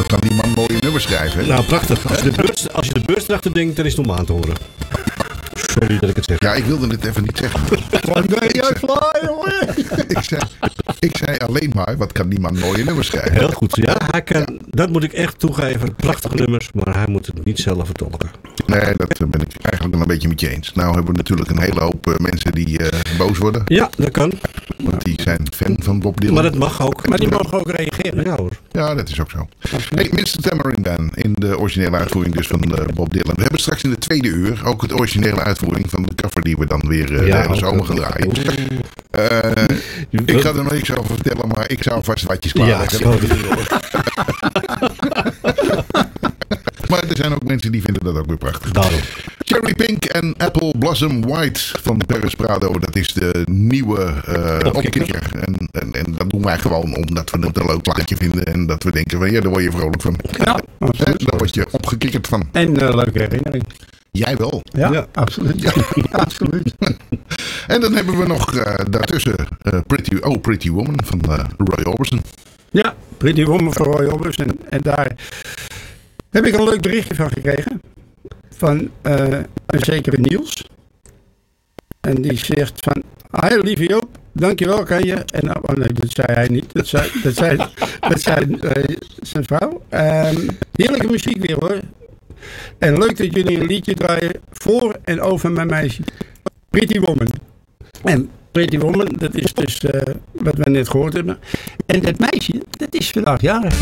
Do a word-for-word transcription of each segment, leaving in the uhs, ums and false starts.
Dat kan die man mooie nummers schrijven. Hè? Nou, prachtig. Als je de beurs, als je de beurs erachter denkt, dan is het om aan te horen. Sorry dat ik het zeg. Ja, ik wilde het even niet zeggen. One day I fly away. ik, zei, ik zei alleen maar, wat kan die man mooie nummers schrijven? Heel goed. Ja, hij kan, dat moet ik echt toegeven. Prachtige nummers, maar hij moet het niet zelf vertolken. Nee, dat ben ik eigenlijk wel een beetje met je eens. Nou hebben we natuurlijk een hele hoop uh, mensen die uh, boos worden. Ja, dat kan. Want die zijn fan van Bob Dylan. Maar dat mag ook. Maar die mogen ook reageren. Ja hoor. Ja, dat is ook zo. Hey, mister Tambourine Man in de originele uitvoering dus van uh, Bob Dylan. We hebben straks in de tweede uur ook het originele uitvoering van de cover die we dan weer uh, ja, de hele zomer gaan draaien. Uh, ik ga er nog niks over vertellen, maar ik zou vast watjes klaarleggen. Ja, maar er zijn ook mensen die vinden dat ook weer prachtig. Daarom. Cherry Pink en Apple Blossom White van Paris Prado. Dat is de nieuwe uh, opkikker. En, en, en dat doen wij gewoon omdat we het een leuk plaatje vinden. En dat we denken van ja, daar word je vrolijk van. Ja, absoluut. Daar word je opgekikkerd van. En uh, leuke herinnering. Jij wel. Ja, ja. absoluut. Ja, absoluut. En dan hebben we nog uh, daartussen uh, Pretty, Oh Pretty Woman van uh, Roy Orbison. Ja, Pretty Woman van Roy Orbison. En, en daar heb ik een leuk berichtje van gekregen. Van uh, een zekere Niels. En die zegt van... Hi lieve Joop, dankjewel kan je. En nou, oh nee, dat zei hij niet. Dat zei, dat zei, dat zei uh, zijn vrouw. Um, heerlijke muziek weer hoor. En leuk dat jullie een liedje draaien voor en over mijn meisje. Pretty Woman. En Pretty Woman, dat is dus uh, wat we net gehoord hebben. En dat meisje, dat is vandaag jarig.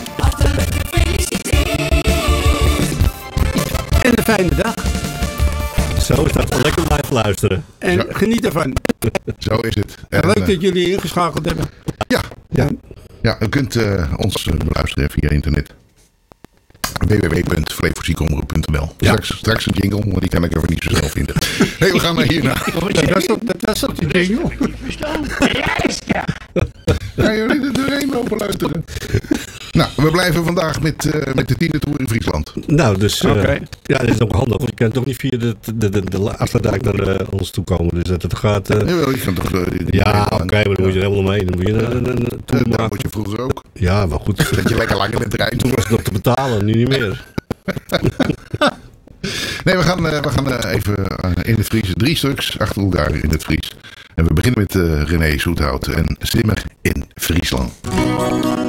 En een fijne dag. Zo is dat. Lekker blijven luisteren. En Zo. geniet ervan. Zo is het. En En, leuk uh, dat jullie ingeschakeld hebben. ja, Ja. ja, u kunt uh, ons uh, beluisteren via internet. w w w punt flevoziekonderen punt n l Ja. straks, straks een jingle, maar die kan ik even niet zo snel vinden. Hey, we gaan naar hierna. Dat was op, dat was op die jingle. Gaan jullie er doorheen lopen luisteren? Nou, we blijven vandaag met, uh, met de tiende tour in Friesland. Nou, dus uh, Oké. ja, dat is ook handig. Want je kan toch niet via de, de, de, de Afsluitdijk naar uh, ons toe komen. Dus dat het gaat... Uh, Jawel, je kan toch... Uh, ja, oké, okay, maar dan moet je er helemaal mee. Dan moet je een, een, een tour uh, dat maken. moet je vroeger ook. Ja, maar goed. Dat je lekker lang in de trein. Toen was het nog te betalen, nu niet meer. Nee, we gaan, uh, we gaan uh, even uh, in het Fries. Drie stuks achter elkaar in het Fries. En we beginnen met uh, René Soethout en Simmer in Friesland.